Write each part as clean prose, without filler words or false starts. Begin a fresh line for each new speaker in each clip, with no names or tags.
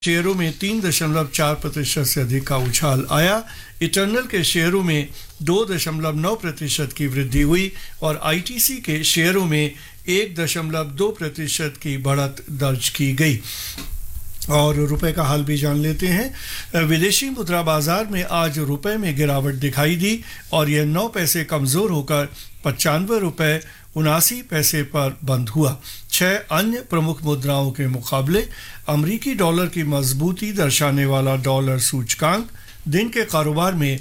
शेयरों में 3.4% से अधिक का उछाल आया। इटर्नल के शेयरों में 2.9% की वृद्धि हुई और आईटीसी के शेयरों में 1.2% की बढ़त दर्ज की गई। और रुपए का हाल भी जान लेते हैं। विदेशी मुद्रा बाजार में आज रुपए में गिरावट दिखाई दी और यह 9 पैसे कमज़ोर होकर 95 रुपए 79 पैसे पर बंद हुआ। 6 अन्य प्रमुख मुद्राओं के मुकाबले अमरीकी डॉलर की मजबूती दर्शाने वाला डॉलर सूचकांक दिन के कारोबार में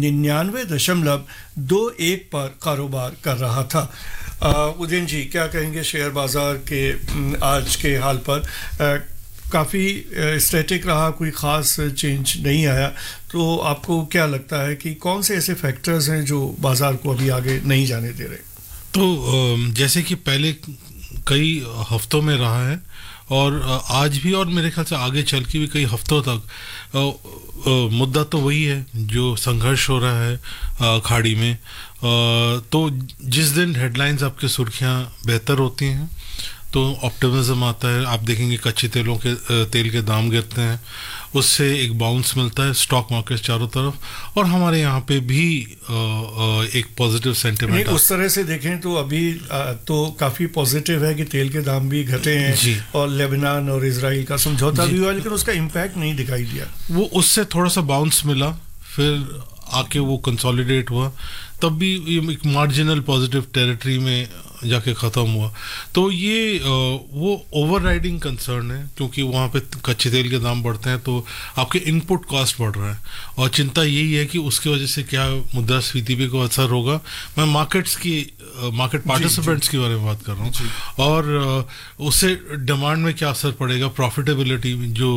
99.21 पर कारोबार कर रहा था। उदयन जी, क्या कहेंगे शेयर बाजार के आज के हाल पर? काफ़ी स्टैटिक रहा, कोई ख़ास चेंज नहीं आया, तो आपको क्या लगता है कि कौन से ऐसे फैक्टर्स हैं जो बाज़ार को अभी आगे नहीं जाने दे रहे?
तो जैसे कि पहले कई हफ्तों में रहा है और आज भी और मेरे ख्याल से आगे चल के भी कई हफ्तों तक मुद्दा तो वही है जो संघर्ष हो रहा है खाड़ी में। तो जिस दिन हेडलाइंस आपकी सुर्खियां बेहतर होती हैं तो ऑप्टिमिज्म आता है। आप देखेंगे कच्चे तेल के दाम गिरते हैं, उससे एक बाउंस मिलता है स्टॉक मार्केट चारों तरफ, और हमारे यहाँ पे भी एक पॉजिटिव सेंटिमेंट।
उस तरह से देखें तो अभी तो काफ़ी पॉजिटिव है कि तेल के दाम भी घटे हैं और लेबनान और इजराइल का समझौता भी हुआ, लेकिन उसका इम्पैक्ट नहीं दिखाई दिया।
वो उससे थोड़ा सा बाउंस मिला, फिर आके वो कंसोलिडेट हुआ, तब भी एक मार्जिनल पॉजिटिव टेरिटरी में जाके ख़त्म हुआ। तो ये वो ओवरराइडिंग कंसर्न है, क्योंकि वहाँ पे कच्चे तेल के दाम बढ़ते हैं तो आपके इनपुट कॉस्ट बढ़ रहा है, और चिंता यही है कि उसकी वजह से क्या मुद्रास्फीति पे कोई असर होगा। मैं मार्केट पार्टिसिपेंट्स के बारे में बात कर रहा हूँ, और उससे डिमांड में क्या असर पड़ेगा, प्रॉफिटेबिलिटी में जो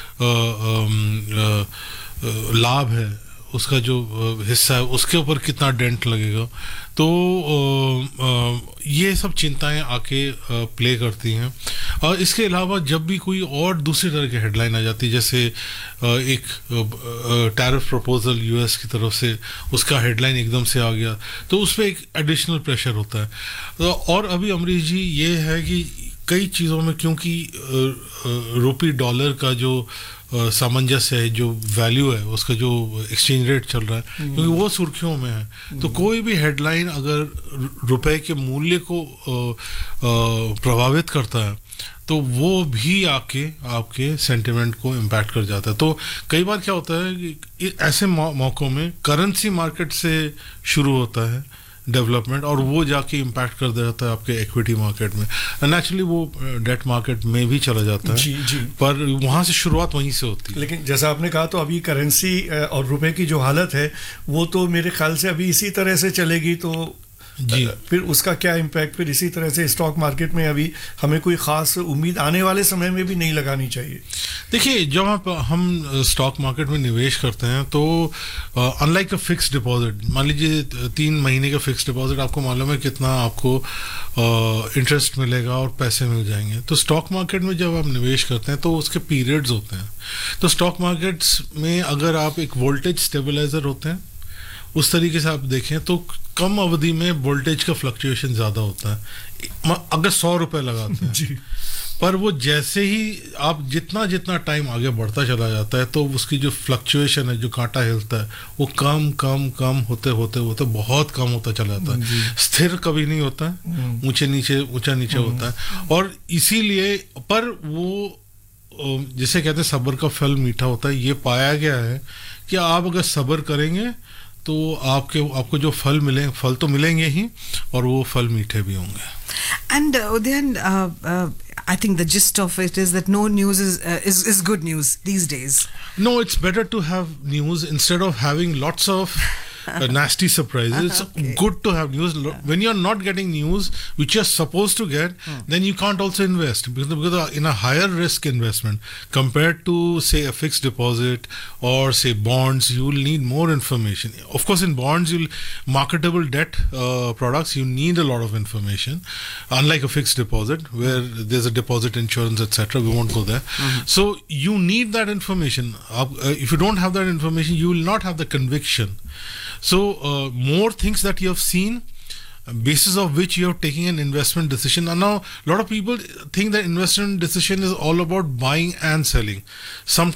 लाभ है उसका जो हिस्सा है उसके ऊपर कितना डेंट लगेगा। तो ये सब चिंताएं आके प्ले करती हैं। और इसके अलावा जब भी कोई और दूसरी तरह की हेडलाइन आ जाती है, जैसे एक टैरिफ प्रपोजल यूएस की तरफ से, उसका हेडलाइन एकदम से आ गया तो उस पर एक एडिशनल प्रेशर होता है। और अभी अमरीश जी ये है कि कई चीज़ों में, क्योंकि रुपी डॉलर का जो सामंजस्य है, जो वैल्यू है, उसका जो एक्सचेंज रेट चल रहा है, क्योंकि वो सुर्खियों में है, तो कोई भी हेडलाइन अगर रुपए के मूल्य को प्रभावित करता है तो वो भी आके आपके सेंटिमेंट को इम्पैक्ट कर जाता है। तो कई बार क्या होता है कि ऐसे मौक़ों में करेंसी मार्केट से शुरू होता है डेवलपमेंट, और वो जाके इम्पैक्ट कर देता है आपके इक्विटी मार्केट में, नेचुरली वो डेट मार्केट में भी चला जाता है। जी। पर वहाँ से शुरुआत वहीं से होती है।
लेकिन जैसा आपने कहा, तो अभी करेंसी और रुपए की जो हालत है वो तो मेरे ख्याल से अभी इसी तरह से चलेगी, तो जी फिर उसका क्या इम्पैक्ट फिर इसी तरह से स्टॉक मार्केट में अभी हमें कोई ख़ास उम्मीद आने वाले समय में भी नहीं लगानी चाहिए।
देखिए, जब हम स्टॉक मार्केट में निवेश करते हैं तो अनलाइक अ फिक्स्ड डिपॉजिट, मान लीजिए 3 महीने का फिक्स्ड डिपॉजिट, आपको मालूम है कितना आपको इंटरेस्ट मिलेगा और पैसे मिल जाएंगे। तो स्टॉक मार्केट में जब आप निवेश करते हैं तो उसके पीरियड्स होते हैं। तो स्टॉक मार्केट्स में अगर आप एक वोल्टेज स्टेबलाइजर होते हैं, उस तरीके से आप देखें तो कम अवधि में वोल्टेज का फ्लक्चुएशन ज़्यादा होता है। अगर 100 रुपये लगाते हैं जी, पर वो जैसे ही आप जितना टाइम आगे बढ़ता चला जाता है तो उसकी जो फ्लक्चुएशन है, जो कांटा हिलता है, वो कम होते बहुत कम होता चला जाता है। स्थिर कभी नहीं होता है, ऊंचा नीचे होता है। और इसीलिए पर वो जिसे कहते हैं सब्र का फल मीठा होता है, ये पाया गया है कि आप अगर सब्र करेंगे तो आपको जो फल तो मिलेंगे ही, और वो फल मीठे भी होंगे।
And Udayan, I think the gist of it is that no news is good news these days.
No, it's better to have news instead of having lots of nasty surprises. It's good to have news. When you're not getting news which you're supposed to get, then you can't also invest, because in a higher risk investment compared to say a fixed deposit or say bonds, you will need more information. Of course, in bonds, marketable debt products, you need a lot of information, unlike a fixed deposit where there's a deposit insurance, etc. We won't go there. So you need that information. If you don't have that information, you will not have the conviction. So more things that you have seen basis of which you're taking an investment decision. And now a lot of people think that investment decision is all about buying and selling. Some